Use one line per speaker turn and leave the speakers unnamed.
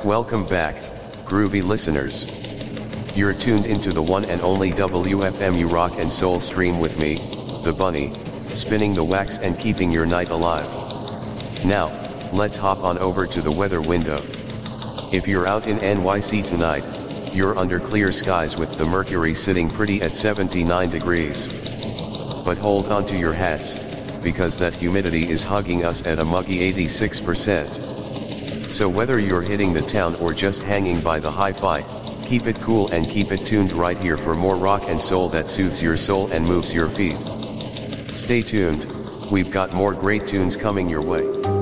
Welcome back, groovy listeners. You're tuned into the one and only WFMU Rock and Soul stream with me, the Bunny, spinning the wax and keeping your night alive. Now, let's hop on over to the weather window. If you're out in NYC tonight, you're under clear skies with the mercury sitting pretty at 79 degrees. But hold on to your hats, because that humidity is hugging us at a muggy 86%. So whether you're hitting the town or just hanging by the hi-fi, keep it cool and keep it tuned right here for more rock and soul that soothes your soul and moves your feet. Stay tuned, we've got more great tunes coming your way.